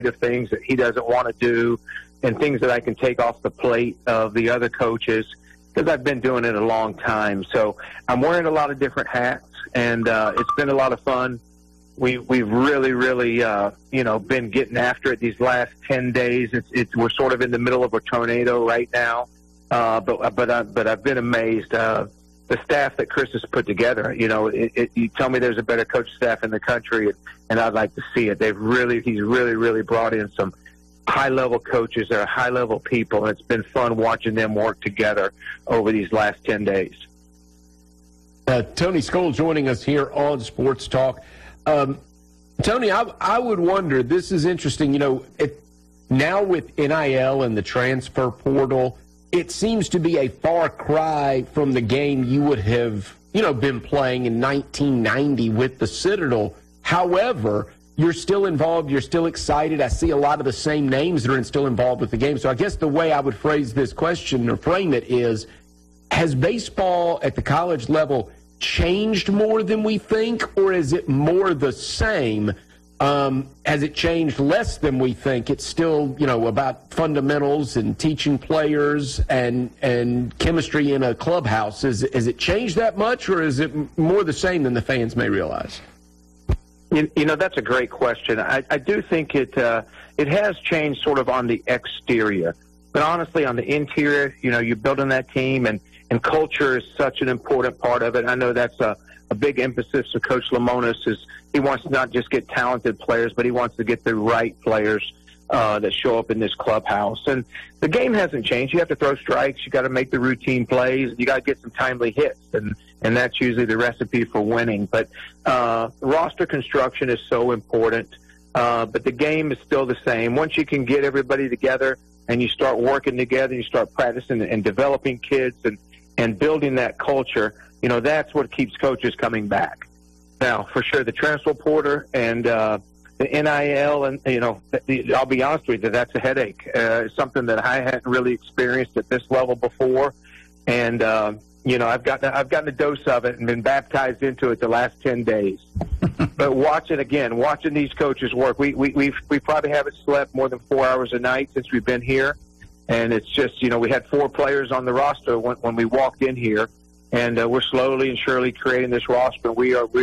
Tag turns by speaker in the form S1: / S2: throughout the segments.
S1: things that he doesn't want to do and things that I can take off the plate of the other coaches because I've been doing it a long time. So I'm wearing a lot of different hats, and it's been a lot of fun. We've really, been getting after it these last 10 days. We're sort of in the middle of a tornado right now, but I've been amazed. The staff that Chris has put together, you tell me there's a better coach staff in the country, and I'd like to see it. He's really brought in some high-level coaches that are high-level people, and it's been fun watching them work together over these last 10 days.
S2: Tony Skoll joining us here on Sports Talk. Tony, I would wonder, this is interesting, now with NIL and the transfer portal, it seems to be a far cry from the game you would have, been playing in 1990 with the Citadel. However, you're still involved. You're still excited. I see a lot of the same names that are still involved with the game. So I guess the way I would phrase this question or frame it is, has baseball at the college level changed more than we think, or is it more the same? Has it changed less than we think? It's still, about fundamentals and teaching players and chemistry in a clubhouse. Has it changed that much, or is it more the same than the fans may realize?
S1: That's a great question. I do think it has changed sort of on the exterior. But honestly, on the interior, you're building that team, and culture is such an important part of it. I know that's a big emphasis of Coach Lemonis is he wants to not just get talented players, but he wants to get the right players that show up in this clubhouse. And the game hasn't changed. You have to throw strikes. You got to make the routine plays. You got to get some timely hits, and that's usually the recipe for winning. But roster construction is so important. But the game is still the same. Once you can get everybody together and you start working together, you start practicing and developing kids and building that culture, that's what keeps coaches coming back. Now, for sure, the transfer portal and the NIL, and I'll be honest with you, that's a headache. It's something that I hadn't really experienced at this level before, and I've gotten a dose of it and been baptized into it the last 10 days. But watching these coaches work, we probably haven't slept more than 4 hours a night since we've been here, and it's just we had 4 players on the roster when we walked in here. And we're slowly and surely creating this roster. We are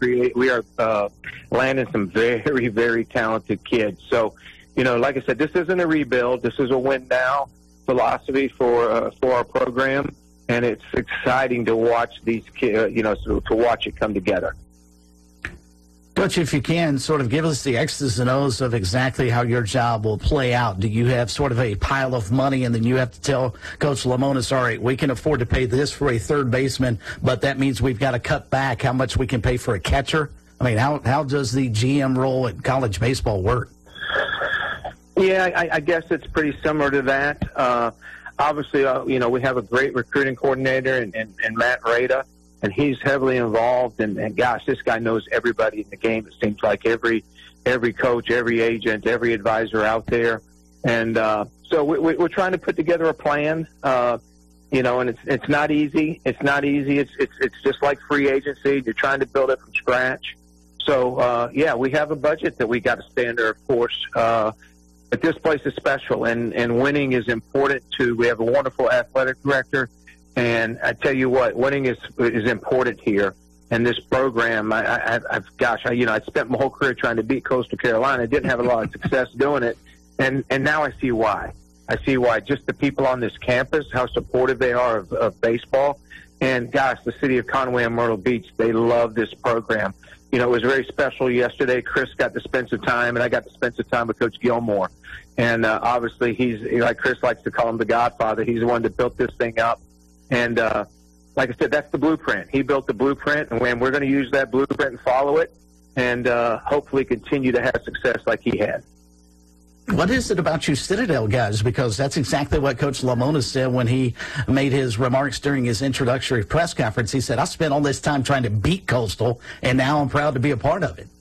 S1: landing some very, very talented kids. So, like I said, this isn't a rebuild. This is a win now philosophy for our program, and it's exciting to watch these kids. To watch it come together.
S3: Coach, if you can, sort of give us the X's and O's of exactly how your job will play out. Do you have sort of a pile of money, and then you have to tell Coach Lemonis, all right, we can afford to pay this for a third baseman, but that means we've got to cut back how much we can pay for a catcher? I mean, how does the GM role at college baseball work?
S1: Yeah, I guess it's pretty similar to that. Obviously, we have a great recruiting coordinator and Matt Rada. And he's heavily involved, and gosh, this guy knows everybody in the game. It seems like every coach, every agent, every advisor out there, and so we're trying to put together a plan. And it's not easy. It's not easy. It's just like free agency. You're trying to build it from scratch. So we have a budget that we got to stay under, of course. But this place is special, and winning is important too. We have a wonderful athletic director. And I tell you what, winning is important here. And this program, I spent my whole career trying to beat Coastal Carolina. I didn't have a lot of success doing it. And now I see why. I see why. Just the people on this campus, how supportive they are of baseball. And gosh, the city of Conway and Myrtle Beach, they love this program. It was very special yesterday. Chris got to spend some time, and I got to spend some time with Coach Gilmore. And obviously, he's, like Chris likes to call him the Godfather. He's the one that built this thing up. And like I said, that's the blueprint. He built the blueprint, and we're going to use that blueprint and follow it, and hopefully continue to have success like he had.
S3: What is it about you Citadel guys? Because that's exactly what Coach Lemonis said when he made his remarks during his introductory press conference. He said, I spent all this time trying to beat Coastal, and now I'm proud to be a part of it.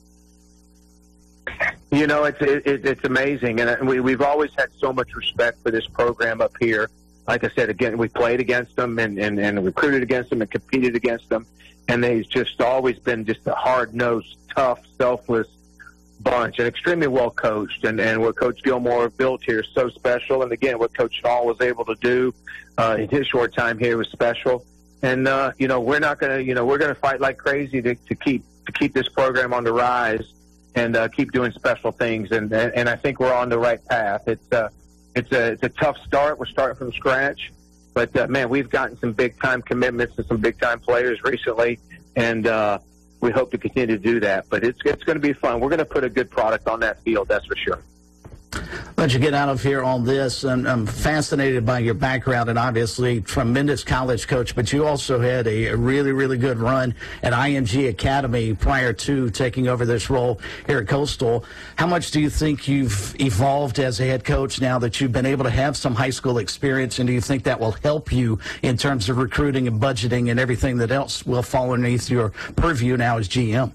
S1: It's amazing, and we've always had so much respect for this program up here. Like I said, again, we played against them and recruited against them and competed against them, and they've just always been just a hard-nosed, tough, selfless bunch and extremely well coached. And what Coach Gilmore built here is so special. And again, what Coach Stahl was able to do in his short time here was special. And we're not going to, we're going to fight like crazy to keep this program on the rise and keep doing special things. And I think we're on the right path. It's a tough start. We're starting from scratch. But, man, we've gotten some big-time commitments and some big-time players recently, and we hope to continue to do that. But it's going to be fun. We're going to put a good product on that field, that's for sure.
S3: Let you get out of here on this, and I'm fascinated by your background and obviously tremendous college coach, but you also had a really, really good run at IMG Academy prior to taking over this role here at Coastal. How much do you think you've evolved as a head coach now that you've been able to have some high school experience, and do you think that will help you in terms of recruiting and budgeting and everything that else will fall underneath your purview now as GM?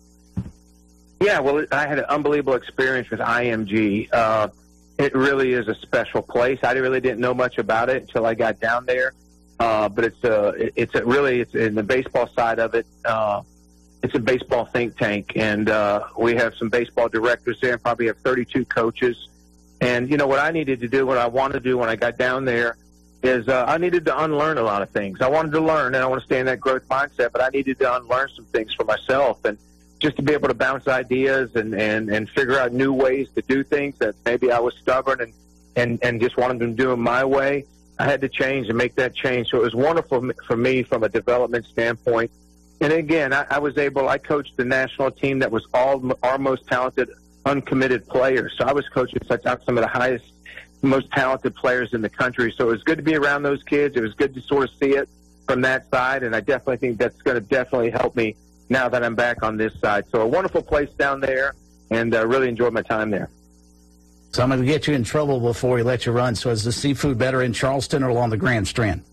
S1: Yeah, well, I had an unbelievable experience with IMG. It really is a special place. I really didn't know much about it until I got down there. But it's in the baseball side of it. It's a baseball think tank, and we have some baseball directors there, and probably have 32 coaches. And what I needed to do, what I wanted to do when I got down there, is I needed to unlearn a lot of things. I wanted to learn, and I want to stay in that growth mindset, but I needed to unlearn some things for myself, and just to be able to bounce ideas and figure out new ways to do things that maybe I was stubborn and just wanted to do them my way. I had to change and make that change. So it was wonderful for me from a development standpoint. And again, I coached the national team that was all our most talented, uncommitted players. So I was coaching some of the highest, most talented players in the country. So it was good to be around those kids. It was good to sort of see it from that side. And I definitely think that's going to definitely help me now that I'm back on this side. So a wonderful place down there, and really enjoyed my time there.
S3: So I'm going to get you in trouble before we let you run. So is the seafood better in Charleston or along the Grand Strand?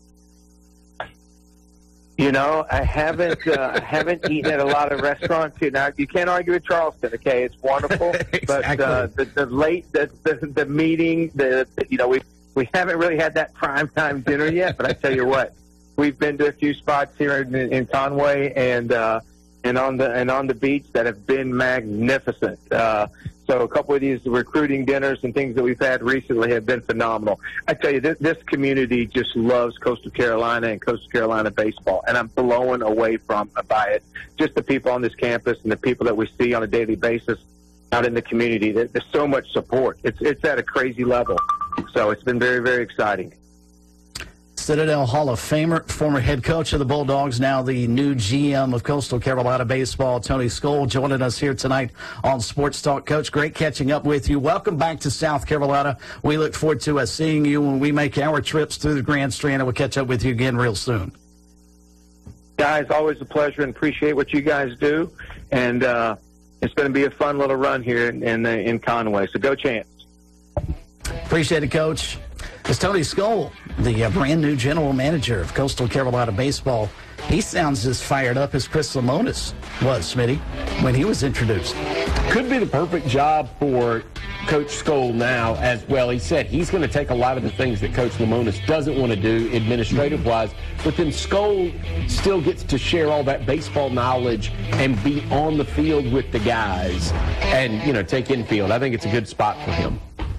S1: I haven't eaten at a lot of restaurants here. Now, you can't argue with Charleston, okay? It's wonderful.
S3: Exactly.
S1: But the meeting, we haven't really had that primetime dinner yet, but I tell you what, we've been to a few spots here in Conway and on the beach that have been magnificent. So a couple of these recruiting dinners and things that we've had recently have been phenomenal. I tell you, this community just loves Coastal Carolina and Coastal Carolina baseball, and I'm blown away by it. Just the people on this campus and the people that we see on a daily basis out in the community. There's so much support. It's at a crazy level. So it's been very, very exciting.
S3: Citadel Hall of Famer, former head coach of the Bulldogs, now the new GM of Coastal Carolina Baseball, Tony Skole, joining us here tonight on Sports Talk. Coach, great catching up with you. Welcome back to South Carolina. We look forward to seeing you when we make our trips through the Grand Strand, and we'll catch up with you again real soon.
S1: Guys, always a pleasure, and appreciate what you guys do. And it's going to be a fun little run here in Conway. So go Chance.
S3: Appreciate it, Coach. It's Tony Skole, the brand new general manager of Coastal Carolina Baseball. He sounds as fired up as Chris Lemonis was, Smitty, when he was introduced.
S2: Could be the perfect job for Coach Skole now as well. He said he's going to take a lot of the things that Coach Lemonis doesn't want to do administrative-wise, but then Skole still gets to share all that baseball knowledge and be on the field with the guys and, take infield. I think it's a good spot for him.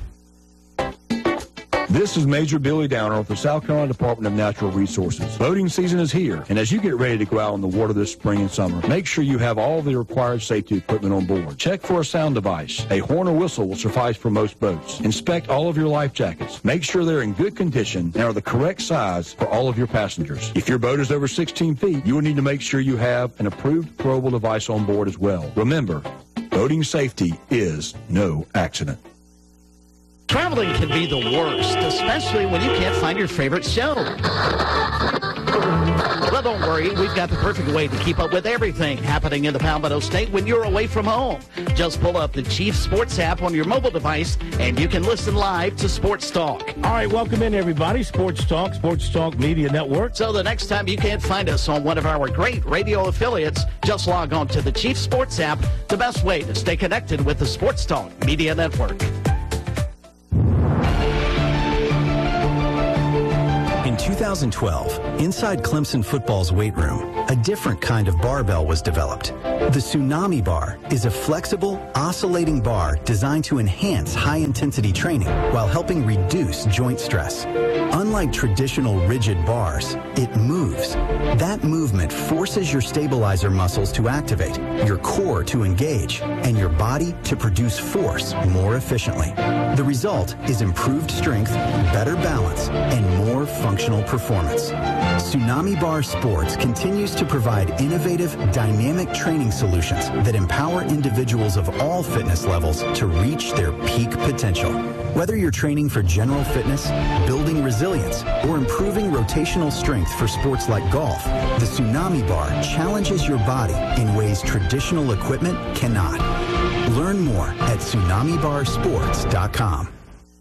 S4: This is Major Billy Downer with the South Carolina Department of Natural Resources. Boating season is here, and as you get ready to go out on the water this spring and summer, make sure you have all the required safety equipment on board. Check for a sound device. A horn or whistle will suffice for most boats. Inspect all of your life jackets. Make sure they're in good condition and are the correct size for all of your passengers. If your boat is over 16 feet, you will need to make sure you have an approved throwable device on board as well. Remember, boating safety is no accident.
S3: Traveling can be the worst, especially when you can't find your favorite show. Well, don't worry. We've got the perfect way to keep up with everything happening in the Palmetto State when you're away from home. Just pull up the Chief Sports app on your mobile device, and you can listen live to Sports Talk.
S5: All right, welcome in, everybody. Sports Talk Media Network.
S3: So the next time you can't find us on one of our great radio affiliates, just log on to the Chief Sports app, the best way to stay connected with the Sports Talk Media Network.
S6: In 2012, inside Clemson football's weight room, a different kind of barbell was developed. The Tsunami Bar is a flexible, oscillating bar designed to enhance high-intensity training while helping reduce joint stress. Unlike traditional rigid bars, it moves. That movement forces your stabilizer muscles to activate, your core to engage, and your body to produce force more efficiently. The result is improved strength, better balance, and more functional performance. Tsunami Bar Sports continues to provide innovative, dynamic training solutions that empower individuals of all fitness levels to reach their peak potential. Whether you're training for general fitness, building resilience, or improving rotational strength for sports like golf, the Tsunami Bar challenges your body in ways traditional equipment cannot. Learn more at TsunamiBarSports.com.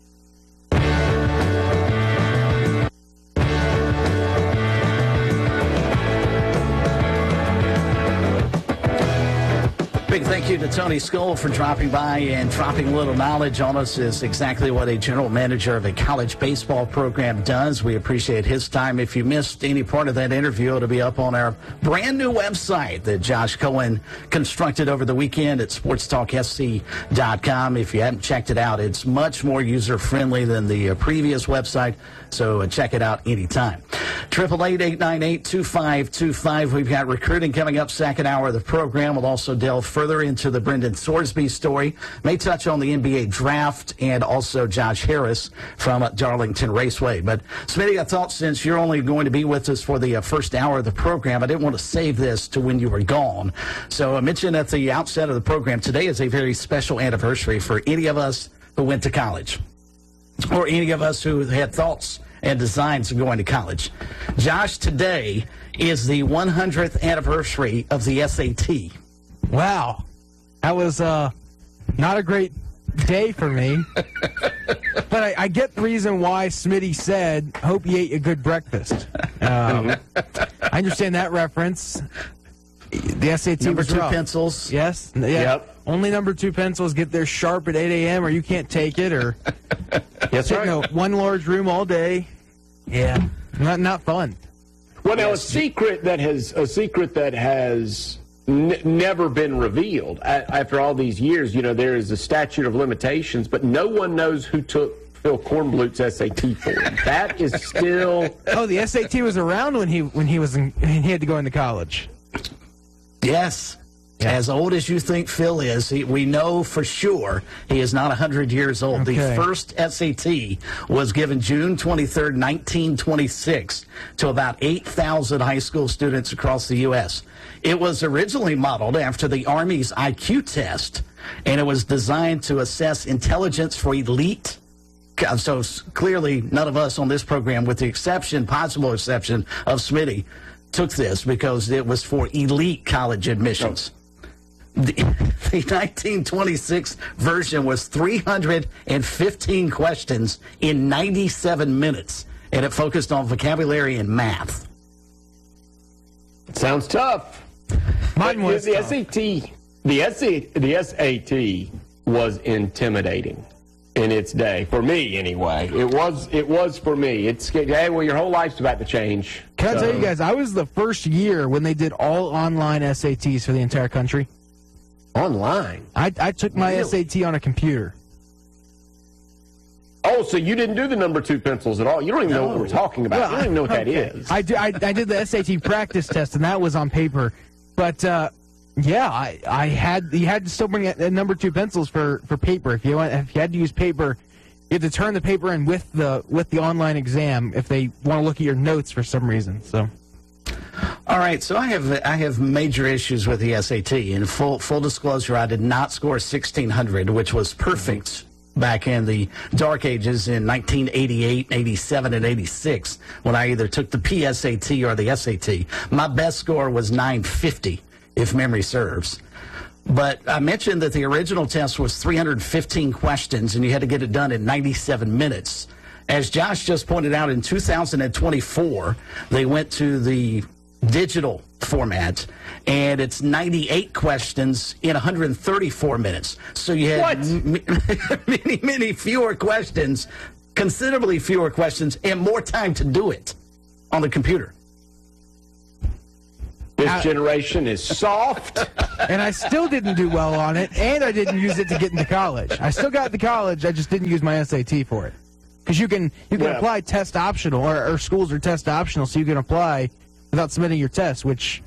S3: Big thank you to Tony Skoll for dropping by and dropping a little knowledge on us is exactly what a general manager of a college baseball program does. We appreciate his time. If you missed any part of that interview, it'll be up on our brand new website that Josh Cohen constructed over the weekend at sportstalksc.com. If you haven't checked it out, it's much more user-friendly than the previous website, so check it out anytime. 888-898-2525. We've got recruiting coming up, second hour of the program. We'll also delve further into the Brendan Thorsby story. May touch on the NBA draft and also Josh Harris from Darlington Raceway. But, Smitty, I thought since you're only going to be with us for the first hour of the program, I didn't want to save this to when you were gone. So I mentioned at the outset of the program, today is a very special anniversary for any of us who went to college or any of us who had thoughts and designs of going to college. Josh, today is the 100th anniversary of the SAT.
S7: Wow. That was not a great day for me. But I get the reason why Smitty said, hope you ate a good breakfast. I understand that reference. The SAT
S3: number
S7: was
S3: two
S7: rough.
S3: pencils.
S7: Yes. Yeah.
S2: Yep.
S7: Only number two pencils get there sharp at 8 a.m. or you can't take it. Or
S2: That's right.
S7: No, one large room all day. Yeah. Not fun.
S2: Well, now a secret that has never been revealed after all these years. You know, there is a statute of limitations, but no one knows who took Phil Kornblut's SAT for him. That is still.
S7: Oh, the SAT was around when he had to go into college.
S3: Yes. Yeah. As old as you think Phil is, we know for sure he is not 100 years old. Okay. The first SAT was given June 23rd, 1926, to about 8,000 high school students across the U.S. It was originally modeled after the Army's IQ test, and it was designed to assess intelligence for elite. So clearly, none of us on this program, with the possible exception of Smitty, took this because it was for elite college admissions. Oh. The 1926 version was 315 questions in 97 minutes, and it focused on vocabulary and math.
S2: Sounds tough.
S7: Mine was
S2: the
S7: tough.
S2: The SAT was intimidating in its day, for me anyway. It was for me. It's hey, well, your whole life's about to change.
S7: Can I tell you guys, I was the first year when they did all online SATs for the entire country.
S2: Online?
S7: I took my SAT on a computer.
S2: Oh, so you didn't do the number two pencils at all? You don't even know what we're talking about. Well, you don't even know what that is.
S7: I did the SAT practice test, and that was on paper. But, yeah, you had to still bring a number two pencils for paper. If you had to use paper, you had to turn the paper in with the online exam if they want to look at your notes for some reason. So.
S3: All right, so I have major issues with the SAT. In full disclosure, I did not score 1,600, which was perfect back in the dark ages in 1988, 87, and 86 when I either took the PSAT or the SAT. My best score was 950, if memory serves. But I mentioned that the original test was 315 questions, and you had to get it done in 97 minutes. As Josh just pointed out, in 2024, they went to the digital format, and it's 98 questions in 134 minutes. So you had many fewer questions, considerably fewer questions, and more time to do it on the computer.
S2: This generation is soft.
S7: And I still didn't do well on it, and I didn't use it to get into college. I still got into college, I just didn't use my SAT for it. Because you can apply test optional, or schools are test optional, so you can apply without submitting your test, which,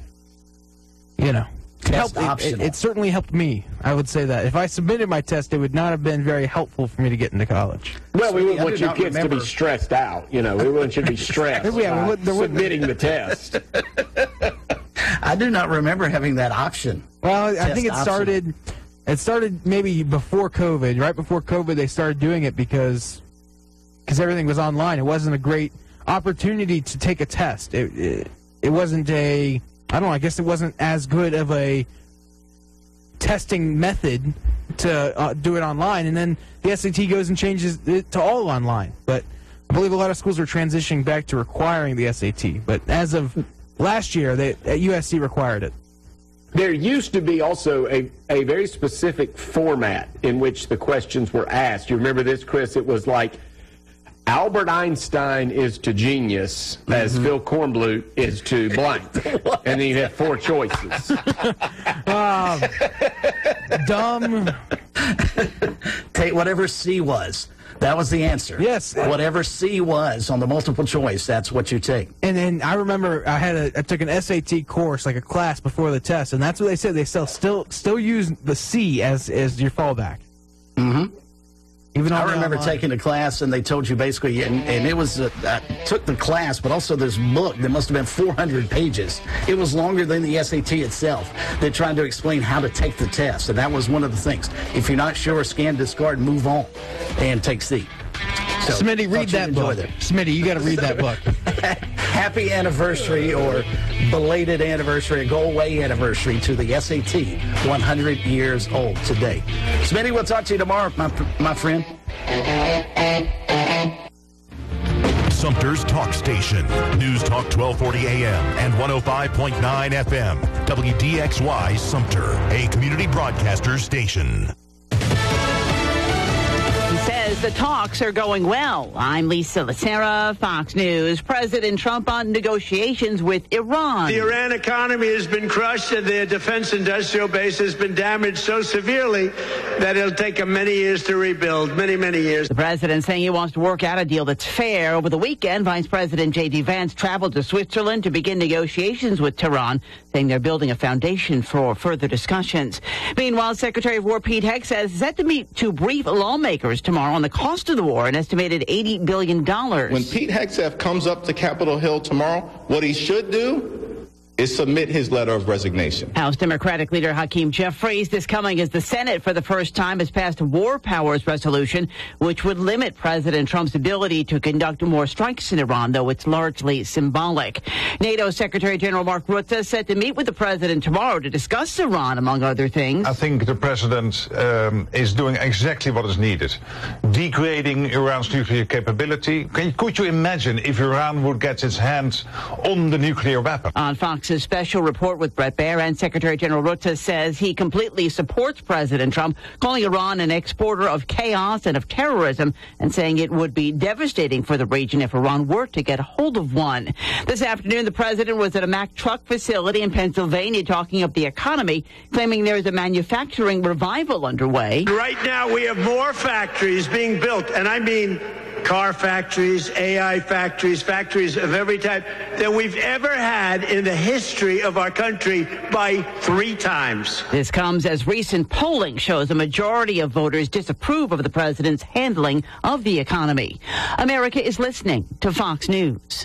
S7: it certainly helped me. I would say that. If I submitted my test, it would not have been very helpful for me to get into college.
S2: Well, we wouldn't want your kids to be stressed out. We want you to be stressed submitting the test.
S3: I do not remember having that option.
S7: Well, I think it started maybe before COVID. Right before COVID, they started doing it because everything was online. It wasn't a great opportunity to take a test. It wasn't I guess it wasn't as good of a testing method to do it online. And then the SAT goes and changes it to all online. But I believe a lot of schools are transitioning back to requiring the SAT. But as of last year, at USC required it.
S2: There used to be also a very specific format in which the questions were asked. You remember this, Chris? It was like, Albert Einstein is to genius as Phil Kornblut is to blank. And then you have 4 choices.
S7: Dumb.
S3: Take whatever C was. That was the answer.
S7: Yes.
S3: Whatever C was on the multiple choice, that's what you take.
S7: And then I remember I took an SAT course, like a class before the test, and that's what they said. They still use the C as your fallback.
S3: Mm-hmm. I remember taking a class, and they told you basically, and it was, I took the class, but also this book that must have been 400 pages. It was longer than the SAT itself. They're trying to explain how to take the test, and that was one of the things. If you're not sure, scan, discard, move on, and take C. So,
S7: Smitty, read that book. Smitty, you got to read that book.
S3: Happy anniversary or belated anniversary, go away anniversary to the SAT, 100 years old today. Smitty, we'll talk to you tomorrow, my friend.
S8: Sumter's Talk Station. News Talk 1240 AM and 105.9 FM. WDXY Sumter, a community broadcaster station.
S9: Says the talks are going well. I'm Lisa Lacera, Fox News. President Trump on negotiations with Iran.
S10: The Iran economy has been crushed and their defense industrial base has been damaged so severely that it'll take them many years to rebuild, many, many years.
S9: The president saying he wants to work out a deal that's fair. Over the weekend, Vice President J.D. Vance traveled to Switzerland to begin negotiations with Tehran, saying they're building a foundation for further discussions. Meanwhile, Secretary of War Pete Hegseth is set to meet to brief lawmakers tomorrow on the cost of the war, an estimated $80 billion.
S11: When Pete Hegseth comes up to Capitol Hill tomorrow, what he should do is submit his letter of resignation.
S9: House Democratic leader Hakeem Jeffries, this coming as the Senate for the first time has passed a war powers resolution, which would limit President Trump's ability to conduct more strikes in Iran, though it's largely symbolic. NATO Secretary General Mark Rutte is set to meet with the president tomorrow to discuss Iran, among other things.
S12: I think the president is doing exactly what is needed. Degrading Iran's nuclear capability. Could you imagine if Iran would get its hands on the nuclear weapon?
S9: On Fox's special report with Brett Baer, and Secretary General Rutte says he completely supports President Trump, calling Iran an exporter of chaos and of terrorism, and saying it would be devastating for the region if Iran were to get a hold of one. This afternoon, the president was at a Mack truck facility in Pennsylvania talking up the economy, claiming there's a manufacturing revival underway.
S10: Right now, we have more factories being built, and I mean car factories, AI factories, factories of every type that we've ever had in the history of our country by 3 times.
S9: This comes as recent polling shows a majority of voters disapprove of the president's handling of the economy. America is listening to Fox News.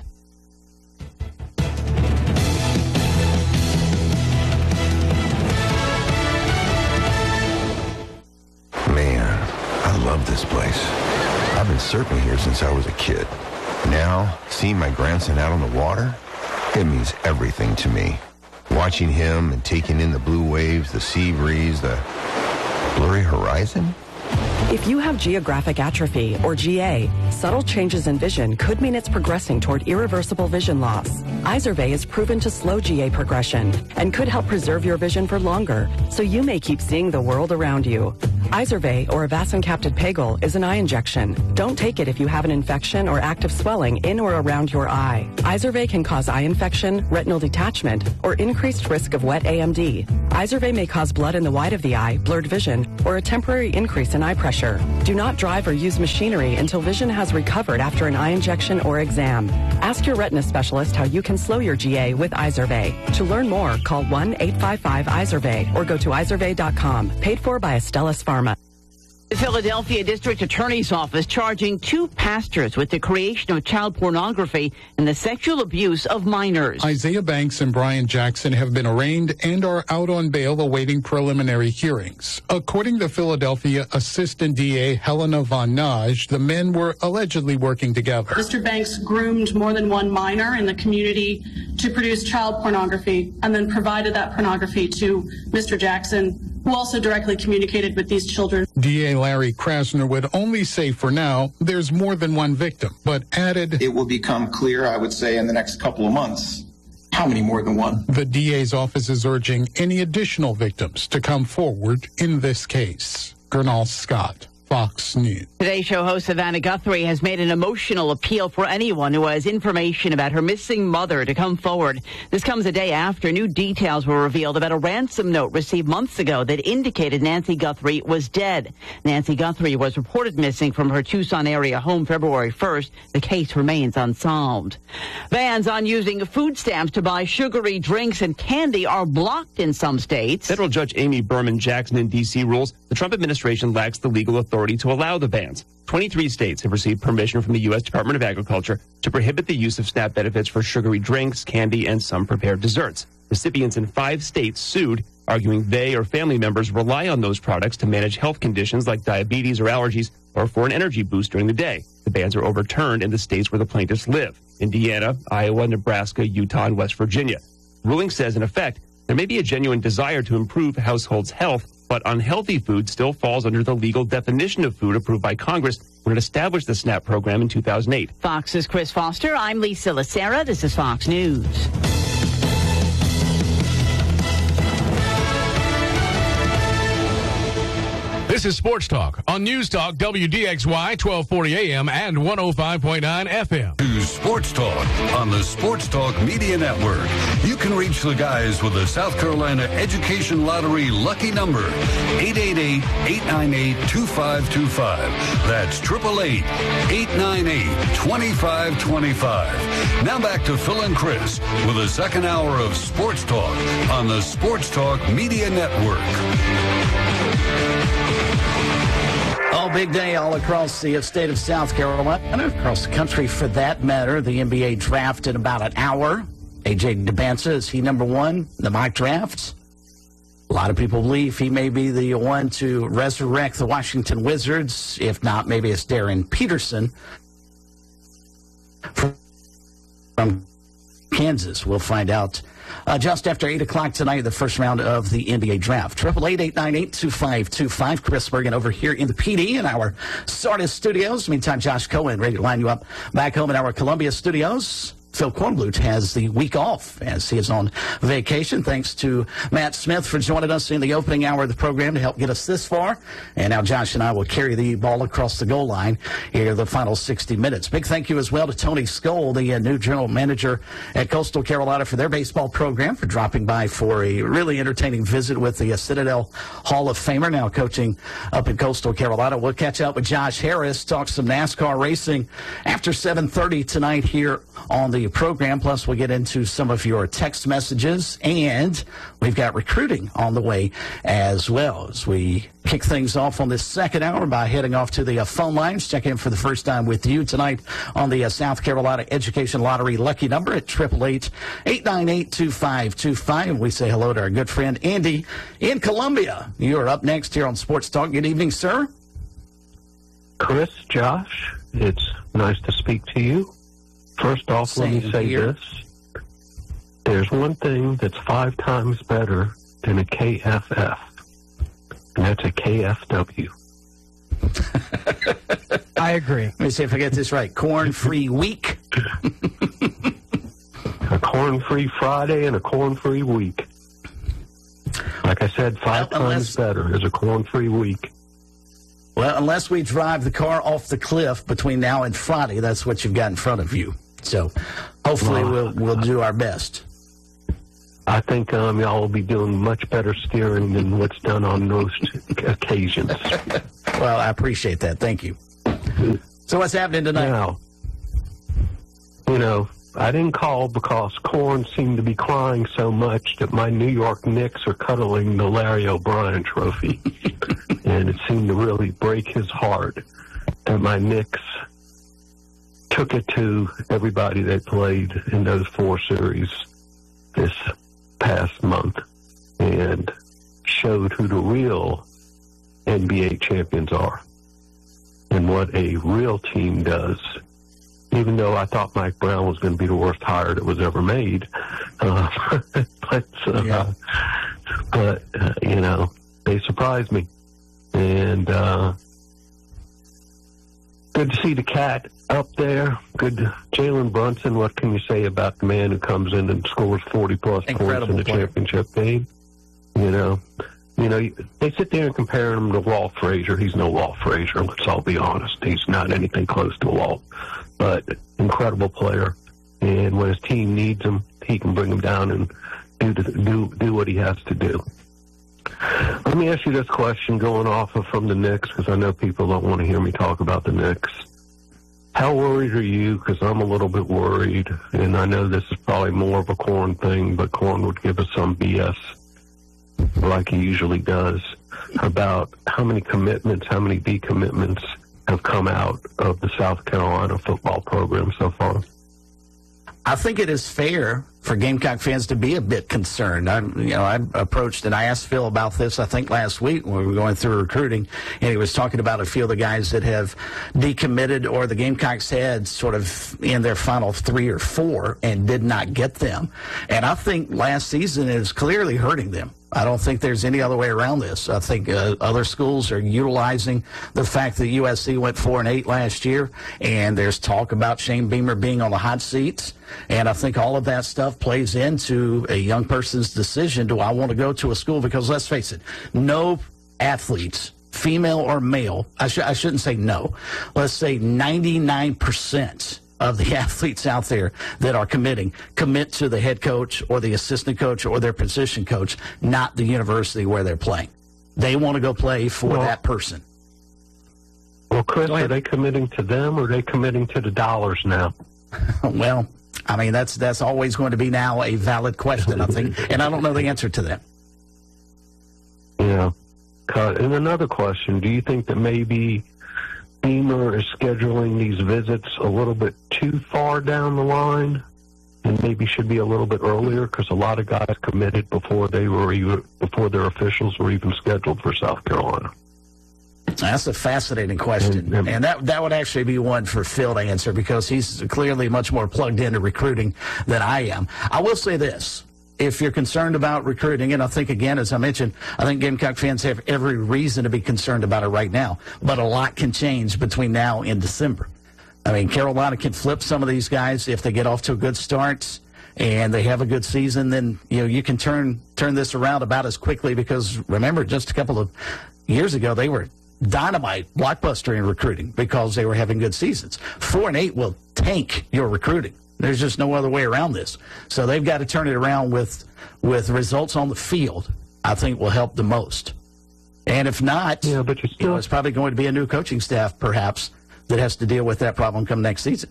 S13: Man, I love this place. I've been surfing here since I was a kid. Now, seeing my grandson out on the water, it means everything to me. Watching him and taking in the blue waves, the sea breeze, the blurry horizon.
S14: If you have geographic atrophy, or GA, subtle changes in vision could mean it's progressing toward irreversible vision loss. Izervay is proven to slow GA progression and could help preserve your vision for longer, so you may keep seeing the world around you. Izervay, or avacincaptad pegol, is an eye injection. Don't take it if you have an infection or active swelling in or around your eye. Izervay can cause eye infection, retinal detachment, or increased risk of wet AMD. Izervay may cause blood in the white of the eye, blurred vision, or a temporary increase in eye pressure. Do not drive or use machinery until vision has recovered after an eye injection or exam. Ask your retina specialist how you can slow your GA with Izervay. To learn more, call 1-855-IZERVAY or go to izervay.com. Paid for by Astellas Pharma.
S9: The Philadelphia District Attorney's Office charging 2 pastors with the creation of child pornography and the sexual abuse of minors.
S15: Isaiah Banks and Brian Jackson have been arraigned and are out on bail awaiting preliminary hearings. According to Philadelphia Assistant DA Helena Von Naj, the men were allegedly working together.
S16: Mr. Banks groomed more than one minor in the community to produce child pornography and then provided that pornography to Mr. Jackson, who also directly communicated with these children.
S15: DA Larry Krasner would only say for now there's more than one victim, but added,
S17: it will become clear, I would say, in the next couple of months, how many more than one.
S15: The DA's office is urging any additional victims to come forward in this case. Gernal Scott, Fox News.
S9: Today's show host Savannah Guthrie has made an emotional appeal for anyone who has information about her missing mother to come forward. This comes a day after new details were revealed about a ransom note received months ago that indicated Nancy Guthrie was dead. Nancy Guthrie was reported missing from her Tucson area home February 1st. The case remains unsolved. Bans on using food stamps to buy sugary drinks and candy are blocked in some states.
S18: Federal Judge Amy Berman Jackson in D.C. rules the Trump administration lacks the legal authority to allow the bans. 23 states have received permission from the U.S. Department of Agriculture to prohibit the use of SNAP benefits for sugary drinks, candy, and some prepared desserts. Recipients in 5 states sued, arguing they or family members rely on those products to manage health conditions like diabetes or allergies or for an energy boost during the day. The bans are overturned in the states where the plaintiffs live: Indiana, Iowa, Nebraska, Utah, and West Virginia. The ruling says, in effect, there may be a genuine desire to improve households' health, but unhealthy food still falls under the legal definition of food approved by Congress when it established the SNAP program in 2008.
S9: Fox's Chris Foster. I'm Lisa Lacera. This is Fox News.
S19: This is Sports Talk on News Talk WDXY 1240 AM and 105.9 FM.
S20: To Sports Talk on the Sports Talk Media Network. You can reach the guys with the South Carolina Education Lottery lucky number, 888-898-2525. That's 888-898-2525. Now back to Phil and Chris with the second hour of Sports Talk on the Sports Talk Media Network.
S3: Oh, big day all across the state of South Carolina, across the country for that matter. The NBA draft in about an hour. AJ Dybantsa, is he number one in the mock drafts? A lot of people believe he may be the one to resurrect the Washington Wizards. If not, maybe it's Darren Peterson from Kansas. We'll find out just after 8 o'clock tonight, the first round of the NBA draft. 888-898-2525. Chris Bergen over here in the PD in our Sardis studios. Meantime, Josh Cohen ready to line you up back home in our Columbia studios. Phil Kornblut has the week off as he is on vacation. Thanks to Matt Smith for joining us in the opening hour of the program to help get us this far. And now Josh and I will carry the ball across the goal line here the final 60 minutes. Big thank you as well to Tony Skoll, the new general manager at Coastal Carolina, for their baseball program, for dropping by for a really entertaining visit with the Citadel Hall of Famer, now coaching up in Coastal Carolina. We'll catch up with Josh Harris, talk some NASCAR racing after 7:30 tonight here on the program. Plus, we'll get into some of your text messages, and we've got recruiting on the way as well as we kick things off on this second hour by heading off to the phone lines. Check in for the first time with you tonight on the South Carolina Education Lottery lucky number at 888-898-2525. We say hello to our good friend Andy in Columbia. You are up next here on Sports Talk. Good evening, sir.
S21: Chris, Josh, it's nice to speak to you. First off, let me say this. There's one thing that's 5 times better than a KFF, and that's a KFW.
S7: I agree.
S3: Let me see if I get this right. Corn-free week.
S21: A corn-free Friday and a corn-free week. Like I said, 5 times better is a corn-free week.
S3: Well, unless we drive the car off the cliff between now and Friday, that's what you've got in front of you. So hopefully we'll do our best.
S21: I think y'all will be doing much better steering than what's done on most occasions.
S3: Well, I appreciate that. Thank you. So what's happening tonight?
S21: Now, I didn't call because Corn seemed to be crying so much that my New York Knicks are cuddling the Larry O'Brien trophy. And it seemed to really break his heart that my Knicks took it to everybody they played in those 4 series this past month and showed who the real NBA champions are and what a real team does. Even though I thought Mike Brown was going to be the worst hire that was ever made. But they surprised me. And good to see the Cat up there. Good. Jalen Brunson, what can you say about the man who comes in and scores 40-plus points in the championship game? They sit there and compare him to Walt Frazier. He's no Walt Frazier, let's all be honest. He's not anything close to Walt. But incredible player. And when his team needs him, he can bring them down and do what he has to do. Let me ask you this question going off from the Knicks, because I know people don't want to hear me talk about the Knicks. How worried are you? Because I'm a little bit worried, and I know this is probably more of a Corn thing, but Corn would give us some BS like he usually does about how many commitments, how many decommitments have come out of the South Carolina football program so far.
S3: I think it is fair for Gamecock fans to be a bit concerned. I approached and I asked Phil about this, I think, last week when we were going through recruiting, and he was talking about a few of the guys that have decommitted or the Gamecocks had sort of in their final 3 or 4 and did not get them. And I think last season is clearly hurting them. I don't think there's any other way around this. I think other schools are utilizing the fact that USC went 4-8 last year, and there's talk about Shane Beamer being on the hot seats. And I think all of that stuff plays into a young person's decision. Do I want to go to a school? Because let's face it, no athletes, female or male, I shouldn't say no. Let's say 99% of the athletes out there that are commit to the head coach or the assistant coach or their position coach, not the university where they're playing. They want to go play for that person.
S21: Well, Chris, are they committing to them or are they committing to the dollars now?
S3: Well, I mean, that's always going to be now a valid question, I think, and I don't know the answer to that.
S21: Yeah. And another question, do you think that maybe Beamer is scheduling these visits a little bit too far down the line and maybe should be a little bit earlier because a lot of guys committed before their officials were even scheduled for South Carolina?
S3: That's a fascinating question, and that would actually be one for Phil to answer because he's clearly much more plugged into recruiting than I am. I will say this. If you're concerned about recruiting, and I think, again, as I mentioned, I think Gamecock fans have every reason to be concerned about it right now, but a lot can change between now and December. I mean, Carolina can flip some of these guys if they get off to a good start and they have a good season, then you can turn this around about as quickly because, remember, just a couple of years ago, they were dynamite, blockbuster in recruiting because they were having good seasons. 4-8 will tank your recruiting. There's just no other way around this. So they've got to turn it around with results on the field, I think will help the most. And if not, but it's probably going to be a new coaching staff, perhaps, that has to deal with that problem come next season.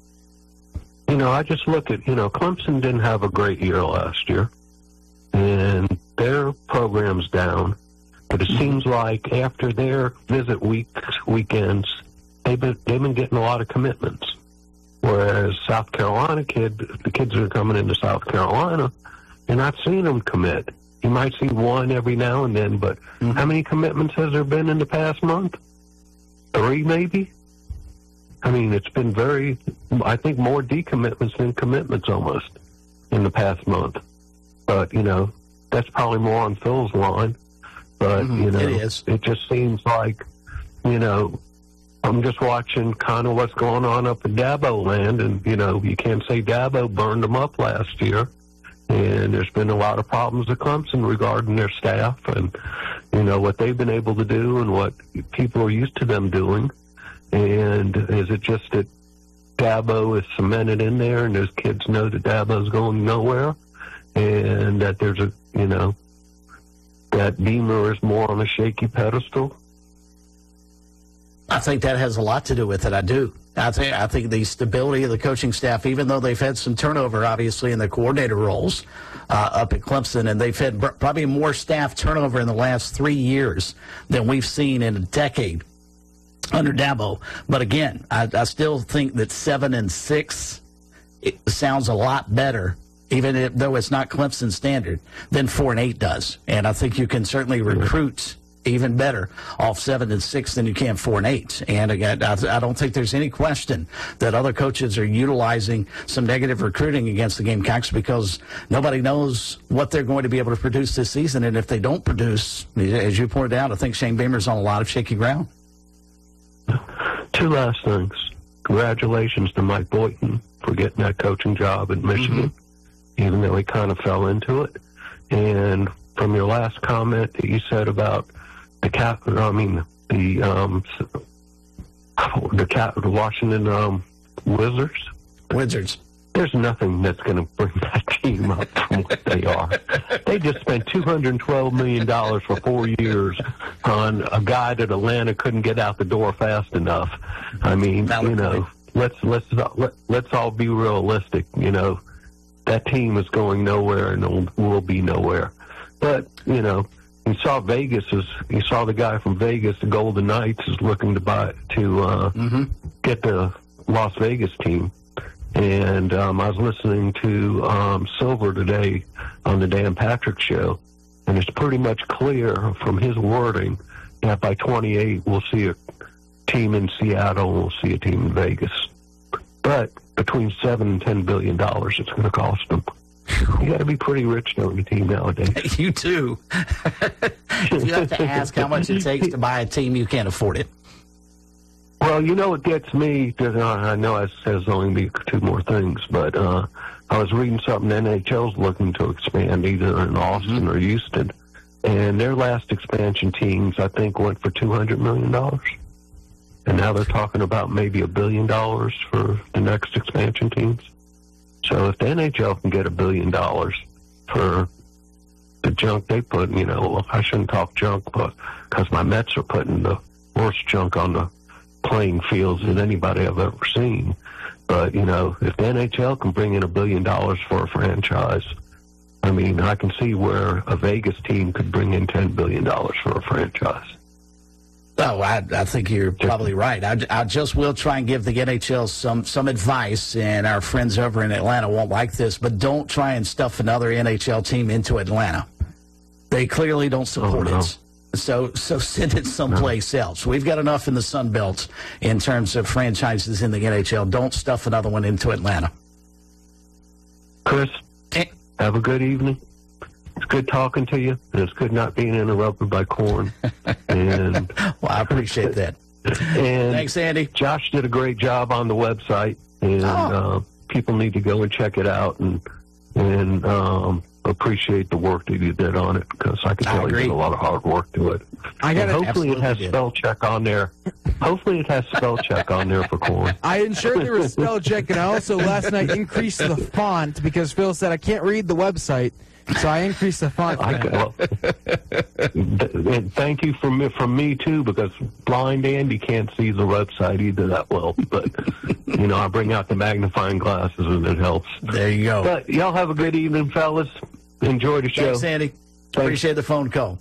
S21: I just look at, Clemson didn't have a great year last year, and their program's down. But it seems like after their visit weekends, they've been getting a lot of commitments. Whereas South Carolina the kids that are coming into South Carolina, you're not seeing them commit. You might see one every now and then, but how many commitments has there been in the past month? 3 maybe? I mean, it's been I think more decommitments than commitments almost in the past month. But, that's probably more on Phil's line. But, it just seems like, I'm just watching kind of what's going on up in Dabo land, and, you can't say Dabo burned them up last year. And there's been a lot of problems at Clemson regarding their staff. And, you know, what they've been able to do and what people are used to them doing. And is it just that Dabo is cemented in there and those kids know that Dabo's going nowhere and that there's a, you know, that Beamer is more on a shaky pedestal?
S3: I think that has a lot to do with it. I do. I think the stability of the coaching staff, even though they've had some turnover, obviously, in the coordinator roles up at Clemson, and they've had probably more staff turnover in the last 3 years than we've seen in a decade under Dabo. But again, I still think that 7-6 it sounds a lot better, even though it's not Clemson standard, than 4-8 does. And I think you can certainly recruit even better off 7-6 than you can 4-8. And again, I don't think there's any question that other coaches are utilizing some negative recruiting against the Gamecocks because nobody knows what they're going to be able to produce this season. And if they don't produce, as you pointed out, I think Shane Beamer's on a lot of shaky ground.
S21: Two last things. Congratulations to Mike Boynton for getting that coaching job at Michigan, even though he kind of fell into it. And from your last comment that you said about the Washington Wizards. There's nothing that's going to bring that team up from what they are. They just spent $212 million for 4 years on a guy that Atlanta couldn't get out the door fast enough. I mean, you know, let's all be realistic. You know, that team is going nowhere and will be nowhere. But, you know, you saw the guy from Vegas, the Golden Knights, is looking to get the Las Vegas team. And I was listening to Silver today on the Dan Patrick Show, and it's pretty much clear from his wording that by 28 we'll see a team in Seattle and we'll see a team in Vegas. But between $7 and $10 billion it's going to cost them. You got to be pretty rich to own a team nowadays.
S3: You do. You have to ask how much it takes to buy a team. You can't afford it.
S21: Well, you know what gets me? I know it says only two more things, but I was reading something. NHL's looking to expand either in Austin or Houston, and their last expansion teams, I think, went for $200 million. And now they're talking about maybe $1 billion for the next expansion teams. So if the NHL can get $1 billion for the junk they put, you know, I shouldn't talk junk, but because my Mets are putting the worst junk on the playing fields than anybody I've ever seen. But, you know, if the NHL can bring in $1 billion for a franchise, I mean, I can see where a Vegas team could bring in $10 billion for a franchise.
S3: Oh, I think you're probably right. I just will try and give the NHL some advice, and our friends over in Atlanta won't like this, but don't try and stuff another NHL team into Atlanta. They clearly don't support it. So send it someplace else. We've got enough in the Sun Belt in terms of franchises in the NHL. Don't stuff another one into Atlanta.
S21: Chris, have a good evening. It's good talking to you, and it's good not being interrupted by corn. And
S3: well, I appreciate that.
S21: And
S3: thanks, Andy.
S21: Josh did a great job on the website, and people need to go and check it out and appreciate the work that you did on it, because I can tell you did a lot of hard work to it. Hopefully it has spell check on there. Hopefully it has spell check on there for corn.
S7: I ensured there was spell check, and I also last night increased the font because Phil said I can't read the website. So I increased the font.
S21: Thank you from me too, because blind Andy can't see the website either that well. But you know, I bring out the magnifying glasses and it helps.
S3: There you go.
S21: But y'all have a good evening, fellas. Enjoy the show.
S3: Thanks, Andy. Appreciate the phone call.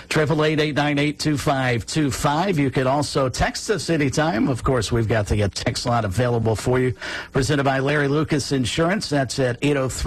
S3: 888-898-2525. You can also text us anytime. Of course, we've got the text line available for you. Presented by Larry Lucas Insurance. That's at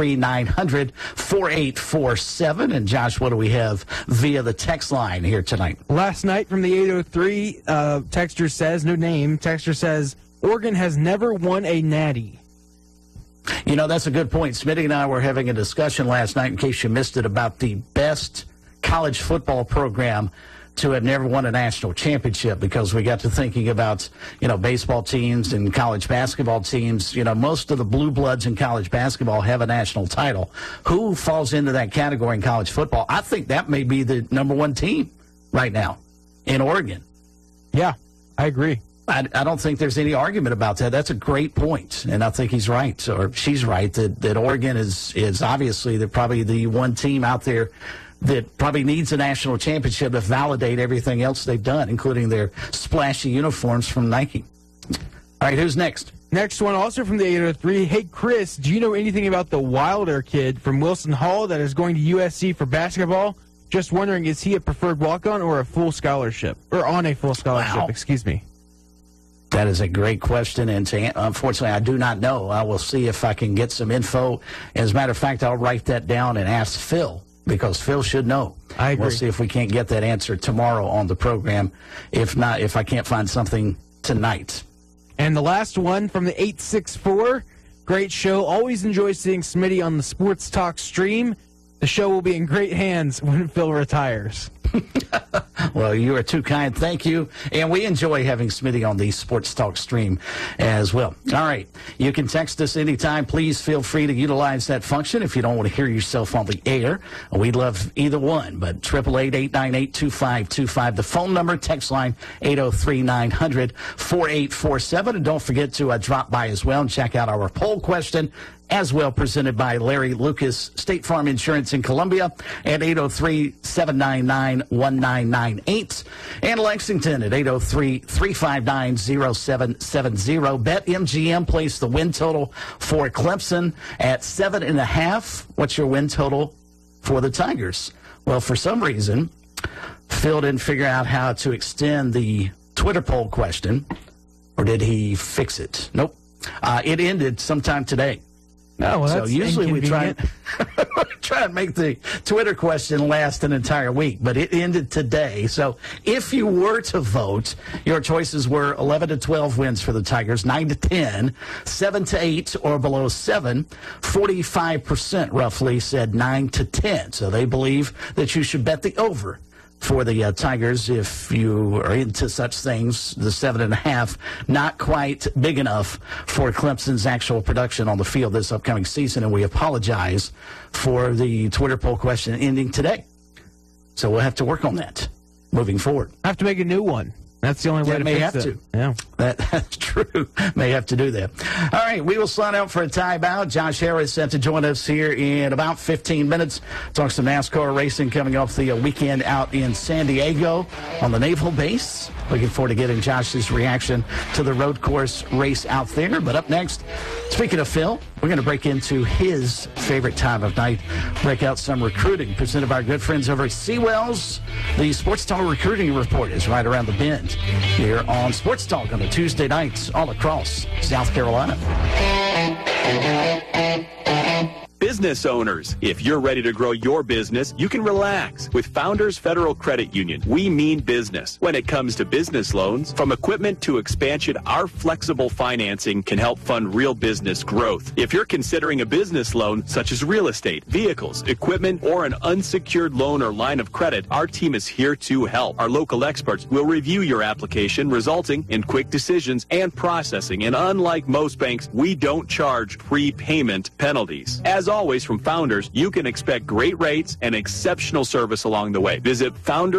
S3: 803-900-4847. And Josh, what do we have via the text line here tonight?
S7: Last night from the 803, texter says, no name, texter says, Oregon has never won a natty.
S3: You know, that's a good point. Smitty and I were having a discussion last night, in case you missed it, about the best college football program to have never won a national championship, because we got to thinking about, you know, baseball teams and college basketball teams. You know, most of the blue bloods in college basketball have a national title. Who falls into that category in college football? I think that may be the number one team right now in Oregon.
S7: Yeah, I agree.
S3: I don't think there's any argument about that. That's a great point, and I think he's right, or she's right, that Oregon is obviously probably the one team out there that probably needs a national championship to validate everything else they've done, including their splashy uniforms from Nike. All right, who's next?
S7: Next one, also from the 803. Hey, Chris, do you know anything about the Wilder kid from Wilson Hall that is going to USC for basketball? Just wondering, is he a preferred walk-on or a full scholarship? Or on a full scholarship, excuse me.
S3: That is a great question, and unfortunately, I do not know. I will see if I can get some info. As a matter of fact, I'll write that down and ask Phil, because Phil should know.
S7: I agree.
S3: We'll see if we can't get that answer tomorrow on the program. If not, if I can't find something tonight.
S7: And the last one from the 864. Great show. Always enjoy seeing Smitty on the Sports Talk stream. The show will be in great hands when Phil retires.
S3: Well, you are too kind. Thank you. And we enjoy having Smitty on the Sports Talk stream as well. All right. You can text us anytime. Please feel free to utilize that function if you don't want to hear yourself on the air. We'd love either one, but 888-898-2525. The phone number, text line 803-900-4847. And don't forget to drop by as well and check out our poll question, as well presented by Larry Lucas, State Farm Insurance in Columbia at 803-799-1998. And Lexington at 803-359-0770. BetMGM placed the win total for Clemson at 7.5. What's your win total for the Tigers? Well, for some reason, Phil didn't figure out how to extend the Twitter poll question, or did he fix it? Nope. It ended sometime today.
S7: Oh, well,
S3: so
S7: that's
S3: usually we try and make the Twitter question last an entire week, but it ended today. So if you were to vote, your choices were 11 to 12 wins for the Tigers, 9 to 10, 7 to 8 or below 7. 45% roughly said 9 to 10. So they believe that you should bet the over for the Tigers if you are into such things. The 7.5, not quite big enough for Clemson's actual production on the field this upcoming season, and we apologize for the Twitter poll question ending today. So we'll have to work on that moving forward.
S7: I have to make a new one. That's the only way to fix it. Yeah,
S3: that's true. May have to do that. All right, we will slide out for a timeout. Josh Harris set to join us here in about 15 minutes. Talk some NASCAR racing coming off the weekend out in San Diego on the Naval Base. Looking forward to getting Josh's reaction to the road course race out there. But up next, speaking of Phil, we're going to break into his favorite time of night, break out some recruiting presented by our good friends over at Seawells. The Sports Talk Recruiting Report is right around the bend here on Sports Talk on a Tuesday nights all across South Carolina.
S1: Business owners, if you're ready to grow your business, you can relax. With Founders Federal Credit Union, we mean business. When it comes to business loans, from equipment to expansion, our flexible financing can help fund real business growth. If you're considering a business loan, such as real estate, vehicles, equipment, or an unsecured loan or line of credit, our team is here to help. Our local experts will review your application, resulting in quick decisions and processing. And unlike most banks, we don't charge prepayment penalties. As always, from Founders, you can expect great rates and exceptional service along the way. Visit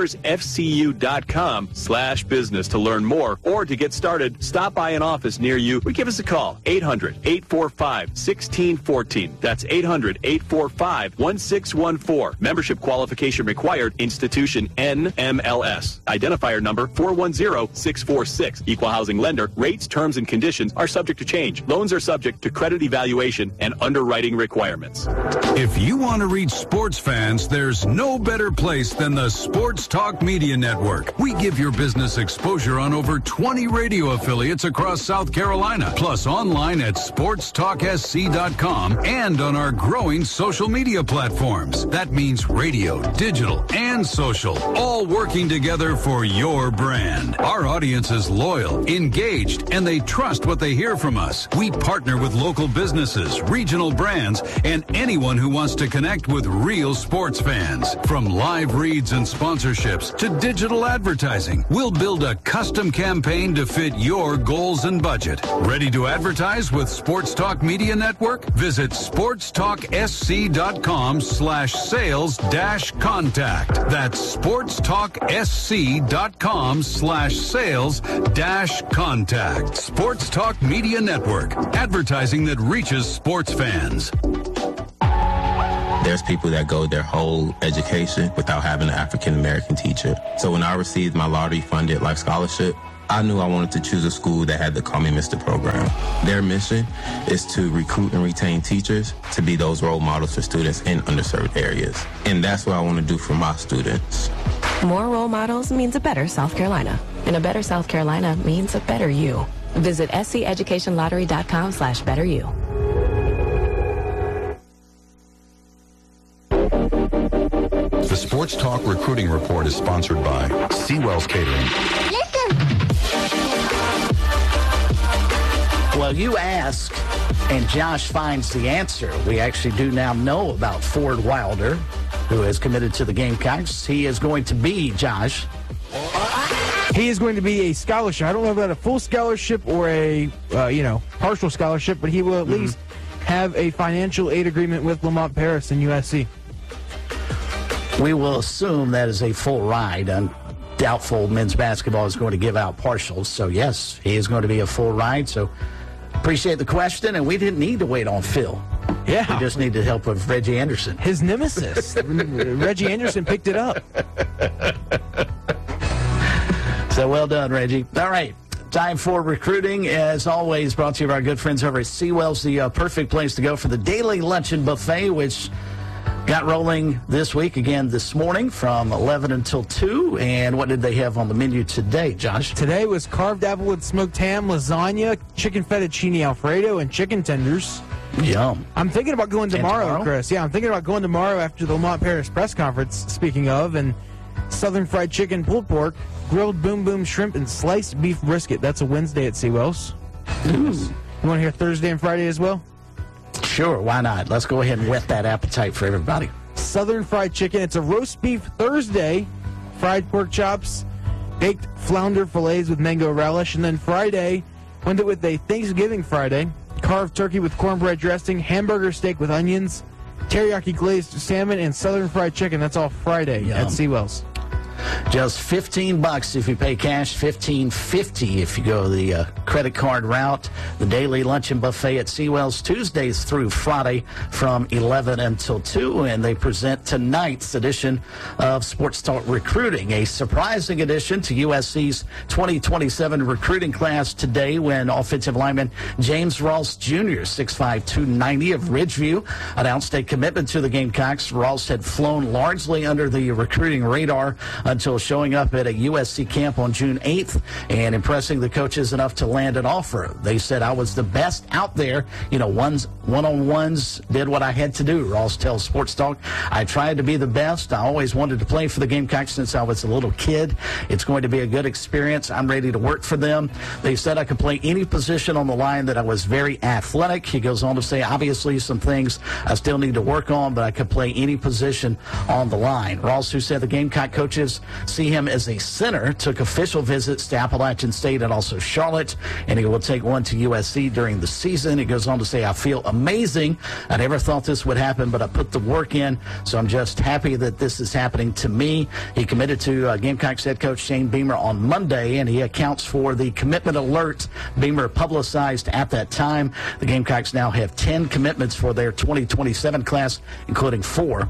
S1: foundersfcu.com/business to learn more, or to get started, stop by an office near you or give us a call. 800-845-1614. That's 800-845-1614. Membership qualification required. Institution NMLS. Identifier number 410646. Equal housing lender. Rates, terms, and conditions are subject to change. Loans are subject to credit evaluation and underwriting requirements.
S20: If you want to reach sports fans, there's no better place than the Sports Talk Media Network. We give your business exposure on over 20 radio affiliates across South Carolina, plus online at sportstalksc.com and on our growing social media platforms. That means radio, digital, and social, all working together for your brand. Our audience is loyal, engaged, and they trust what they hear from us. We partner with local businesses, regional brands, and anyone who wants to connect with real sports fans. From live reads and sponsorships to digital advertising, we'll build a custom campaign to fit your goals and budget. Ready to advertise with Sports Talk Media Network? Visit sportstalksc.com/sales-contact. That's sportstalksc.com/sales-contact. Sports Talk Media Network. Advertising that reaches sports fans.
S4: There's people that go their whole education without having an African-American teacher. So when I received my lottery-funded life scholarship, I knew I wanted to choose a school that had the Call Me Mr. program. Their mission is to recruit and retain teachers to be those role models for students in underserved areas. And that's what I want to do for my students.
S14: More role models means a better South Carolina. And a better South Carolina means a better you. Visit sceducationlottery.com/betteryou.
S22: The Sports Talk Recruiting Report is sponsored by Seawell's Catering.
S3: Well, you ask, and Josh finds the answer. We actually do now know about Ford Wilder, who has committed to the Gamecocks. He is going to be, Josh.
S7: He is going to be a scholarship. I don't know about a full scholarship or a, partial scholarship, but he will at least have a financial aid agreement with Lamont Paris and USC.
S3: We will assume that is a full ride. Doubtful men's basketball is going to give out partials. So, yes, he is going to be a full ride. So, appreciate the question. And we didn't need to wait on Phil.
S7: Yeah.
S3: We just need to help with Reggie Anderson.
S7: His nemesis. Reggie Anderson picked it up.
S3: So, well done, Reggie. All right. Time for recruiting, as always, brought to you by our good friends over at Seawell's, the perfect place to go for the daily luncheon buffet, which got rolling this week, again this morning from 11 until 2. And what did they have on the menu today, Josh?
S7: Today was carved apple and smoked ham, lasagna, chicken fettuccine alfredo, and chicken tenders.
S3: Yum.
S7: I'm thinking about going tomorrow, Chris. Yeah, I'm thinking about going tomorrow after the Lamont Paris press conference, speaking of, and Southern fried chicken, pulled pork, grilled boom boom shrimp, and sliced beef brisket. That's a Wednesday at Seawell's. You want to hear Thursday and Friday as well?
S3: Sure, why not? Let's go ahead and whet that appetite for everybody.
S7: Southern fried chicken. It's a roast beef Thursday, fried pork chops, baked flounder fillets with mango relish, and then Friday, went it with a Thanksgiving Friday, carved turkey with cornbread dressing, hamburger steak with onions, teriyaki glazed salmon, and southern fried chicken. That's all Friday at Seawell's.
S3: Just $15 if you pay cash, $15.50 if you go the credit card route. The daily luncheon buffet at Seawell's Tuesdays through Friday from 11 until 2, and they present tonight's edition of Sports Talk Recruiting, a surprising addition to USC's 2027 recruiting class today when offensive lineman James Ross Jr., 6'5", 290 of Ridgeview, announced a commitment to the Gamecocks. Ross had flown largely under the recruiting radar until showing up at a USC camp on June 8th and impressing the coaches enough to land an offer. They said, I was the best out there. One-on-ones, did what I had to do. Ross tells Sports Talk, I tried to be the best. I always wanted to play for the Gamecocks since I was a little kid. It's going to be a good experience. I'm ready to work for them. They said I could play any position on the line, that I was very athletic. He goes on to say, obviously some things I still need to work on, but I could play any position on the line. Ross, who said the Gamecock coaches see him as a center, took official visits to Appalachian State and also Charlotte, and he will take one to USC during the season. He goes on to say, I feel amazing. I never thought this would happen, but I put the work in, so I'm just happy that this is happening to me. He committed to Gamecocks head coach Shane Beamer on Monday, and he accounts for the commitment alert Beamer publicized at that time. The Gamecocks now have 10 commitments for their 2027 class, including 4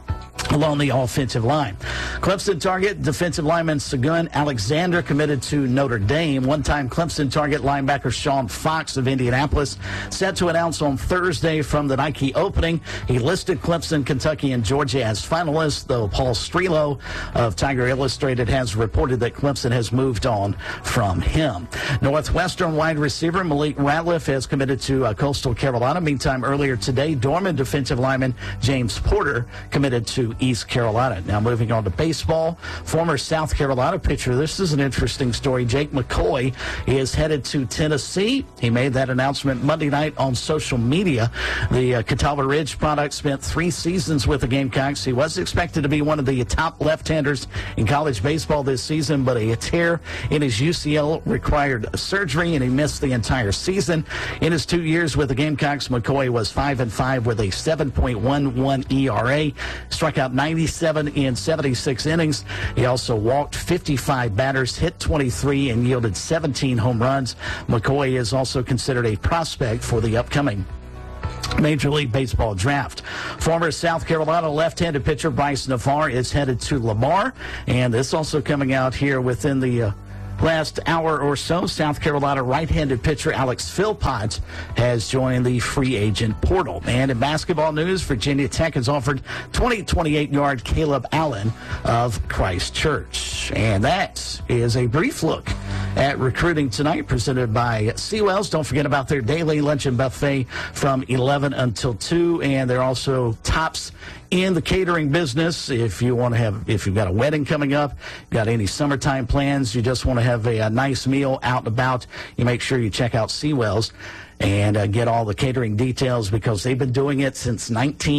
S3: along the offensive line. Clemson target defensive lineman Segun Alexander committed to Notre Dame. One-time Clemson target linebacker Sean Fox of Indianapolis set to announce on Thursday from the Nike opening. He listed Clemson, Kentucky, and Georgia as finalists, though Paul Strelo of Tiger Illustrated has reported that Clemson has moved on from him. Northwestern wide receiver Malik Ratliff has committed to Coastal Carolina. Meantime, earlier today, Dorman defensive lineman James Porter committed to East Carolina. Now moving on to baseball, former South Carolina pitcher. This is an interesting story. Jake McCoy is headed to Tennessee. He made that announcement Monday night on social media. The Catawba Ridge product spent 3 seasons with the Gamecocks. He was expected to be one of the top left-handers in college baseball this season, but a tear in his UCL required surgery, and he missed the entire season. In his 2 years with the Gamecocks, McCoy was 5-5 with a 7.11 ERA, struck out 97 in 76 innings. He also walked 55 batters, hit 23, and yielded 17 home runs. McCoy is also considered a prospect for the upcoming Major League Baseball draft. Former South Carolina left-handed pitcher Bryce Navarre is headed to Lamar, and this also coming out here within the last hour or so. South Carolina right-handed pitcher Alex Philpott has joined the free agent portal. And in basketball news, Virginia Tech has offered 28-yard Caleb Allen of Christ Church. And that is a brief look at recruiting tonight, presented by Seawells. Don't forget about their daily luncheon buffet from 11 until 2, and they're also tops in the catering business. If you've got a wedding coming up, got any summertime plans, you just want to have a nice meal out and about, you make sure you check out Seawells and get all the catering details, because they've been doing it since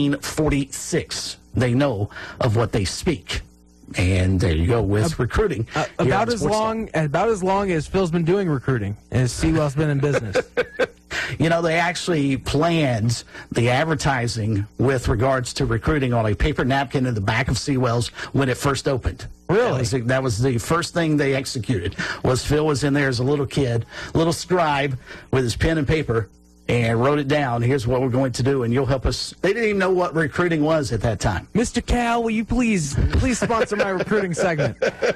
S3: 1946. They know of what they speak. And there you go with recruiting.
S7: About as long as Phil's been doing recruiting, as Seawell's been in business.
S3: You know, they actually planned the advertising with regards to recruiting on a paper napkin in the back of Seawells when it first opened.
S7: Really?
S3: That was the first thing they executed. Was Phil was in there as a little kid, little scribe with his pen and paper, and wrote it down. Here's what we're going to do, and you'll help us. They didn't even know what recruiting was at that time.
S7: Mr. Cal, will you please sponsor my recruiting segment?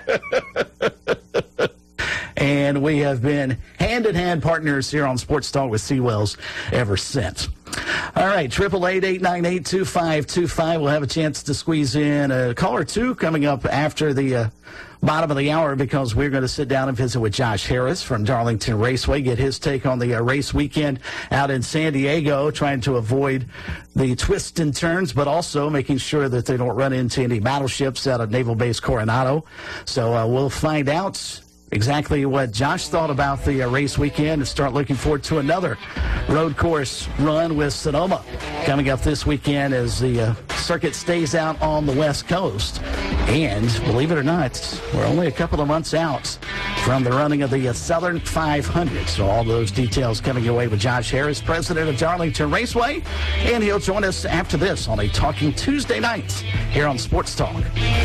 S3: And we have been hand-in-hand partners here on Sports Talk with Seawells ever since. All right, 888-898-2525. We'll have a chance to squeeze in a call or two coming up after the bottom of the hour, because we're going to sit down and visit with Josh Harris from Darlington Raceway, get his take on the race weekend out in San Diego, trying to avoid the twists and turns, but also making sure that they don't run into any battleships out of Naval Base Coronado. So we'll find out exactly what Josh thought about the race weekend and start looking forward to another road course run with Sonoma coming up this weekend as the circuit stays out on the West Coast. And believe it or not, we're only a couple of months out from the running of the Southern 500. So all those details coming your way with Josh Harris, president of Darlington Raceway. And he'll join us after this on a Talking Tuesday night here on Sports Talk.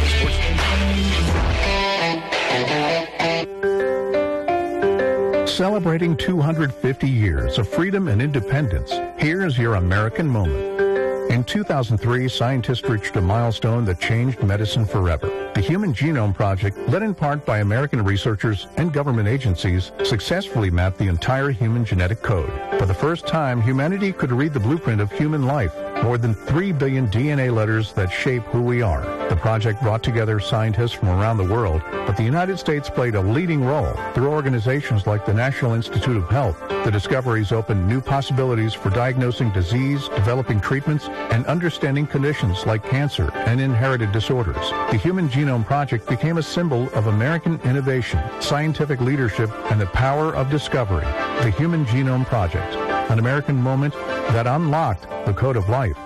S5: Celebrating 250 years of freedom and independence, here's your American moment. In 2003, scientists reached a milestone that changed medicine forever. The Human Genome Project, led in part by American researchers and government agencies, successfully mapped the entire human genetic code. For the first time, humanity could read the blueprint of human life, more than 3 billion DNA letters that shape who we are. The project brought together scientists from around the world, but the United States played a leading role through organizations like the National Institute of Health. The discoveries opened new possibilities for diagnosing disease, developing treatments, and understanding conditions like cancer and inherited disorders. The Human Genome Project became a symbol of American innovation, scientific leadership, and the power of discovery. The Human Genome Project, an American moment that unlocked the code of life.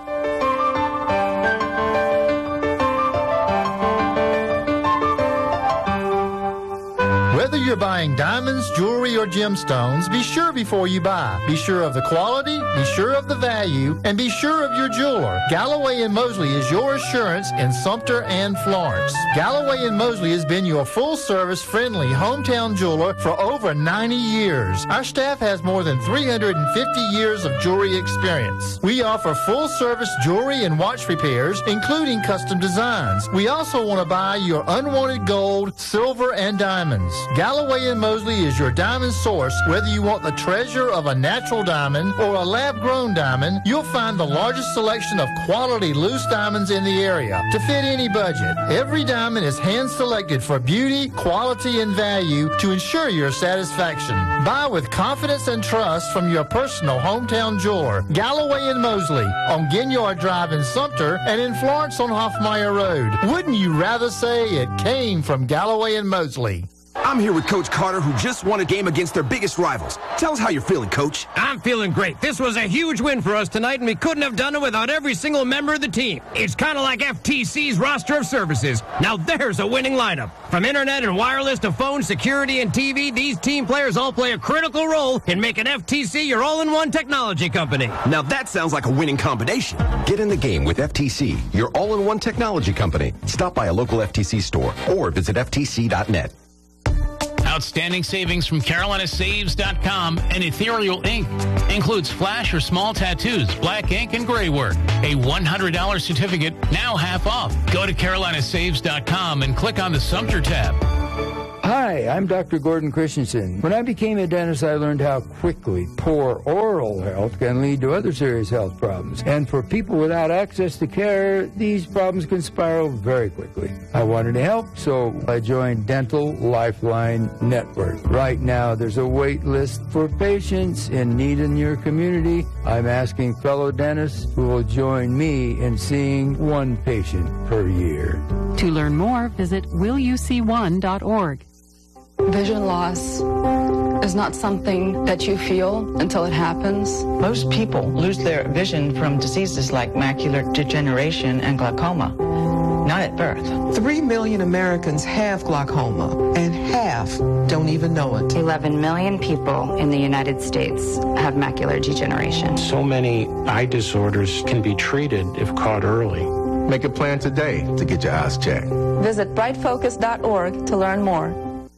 S6: Whether you're buying diamonds, jewelry, or gemstones, be sure before you buy. Be sure of the quality, be sure of the value, and be sure of your jeweler. Galloway & Mosley is your assurance in Sumter and Florence. Galloway & Mosley has been your full-service, friendly hometown jeweler for over 90 years. Our staff has more than 350 years of jewelry experience. We offer full-service jewelry and watch repairs, including custom designs. We also want to buy your unwanted gold, silver, and diamonds. Galloway and Mosley is your diamond source. Whether you want the treasure of a natural diamond or a lab-grown diamond, you'll find the largest selection of quality loose diamonds in the area to fit any budget. Every diamond is hand-selected for beauty, quality, and value to ensure your satisfaction. Buy with confidence and trust from your personal hometown jeweler, Galloway and Mosley, on Ginyard Drive in Sumter and in Florence on Hoffmeyer Road. Wouldn't you rather say it came from Galloway and Mosley?
S2: I'm here with Coach Carter, who just won a game against their biggest rivals. Tell us how you're feeling, Coach.
S8: I'm feeling great. This was a huge win for us tonight, and we couldn't have done it without every single member of the team. It's kind of like FTC's roster of services. Now there's a winning lineup. From internet and wireless to phone, security, and TV, these team players all play a critical role in making FTC your all-in-one technology company.
S2: Now that sounds like a winning combination.
S22: Get in the game with FTC, your all-in-one technology company. Stop by a local FTC store or visit FTC.net.
S23: Outstanding savings from CarolinaSaves.com and Ethereal Ink. Includes flash or small tattoos, black ink, and gray work. A $100 certificate, now half off. Go to CarolinaSaves.com and click on the Sumter tab.
S24: Hi, I'm Dr. Gordon Christensen. When I became a dentist, I learned how quickly poor oral health can lead to other serious health problems. And for people without access to care, these problems can spiral very quickly. I wanted to help, so I joined Dental Lifeline Network. Right now, there's a wait list for patients in need in your community. I'm asking fellow dentists who will join me in seeing one patient per year.
S25: To learn more, visit willyouseeone.org.
S26: Vision loss is not something that you feel until it happens.
S27: Most people lose their vision from diseases like macular degeneration and glaucoma, not at birth.
S28: 3 million Americans have glaucoma, and half don't even know it.
S29: 11 million people in the United States have macular degeneration.
S30: So many eye disorders can be treated if caught early.
S22: Make a plan today to get your eyes checked.
S26: Visit brightfocus.org to learn more.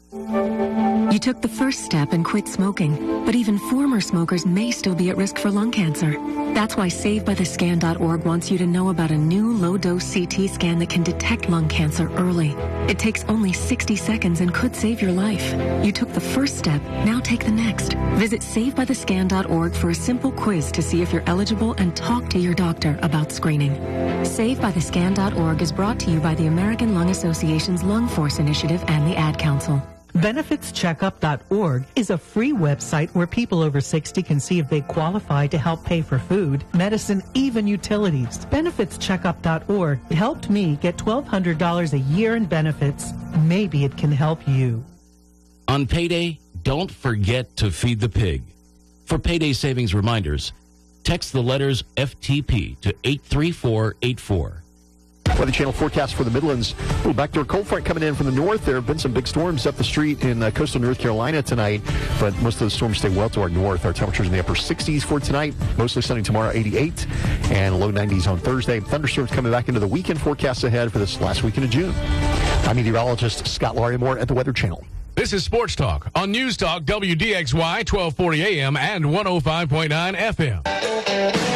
S31: You took the first step and quit smoking, but even former smokers may still be at risk for lung cancer. That's why SaveByTheScan.org wants you to know about a new low-dose CT scan that can detect lung cancer early. It takes only 60 seconds and could save your life. You took the first step, now take the next. Visit SaveByTheScan.org for a simple quiz to see if you're eligible and talk to your doctor about screening. SaveByTheScan.org is brought to you by the American Lung Association's Lung Force Initiative and the Ad Council.
S32: BenefitsCheckup.org is a free website where people over 60 can see if they qualify to help pay for food, medicine, even utilities. BenefitsCheckup.org helped me get $1,200 a year in benefits. Maybe it can help you.
S19: On payday, don't forget to feed the pig. For payday savings reminders, text the letters FTP to 83484.
S33: Weather Channel forecast for the Midlands. A little backdoor cold front coming in from the north. There have been some big storms up the street in coastal North Carolina tonight, but most of the storms stay well to our north. Our temperatures in the upper 60s for tonight. Mostly sunny tomorrow, 88, and low 90s on Thursday. Thunderstorms coming back into the weekend forecast ahead for this last weekend of June. I'm meteorologist Scott Larimore at the Weather Channel.
S19: This is Sports Talk on News Talk WDXY 1240 AM and 105.9 FM.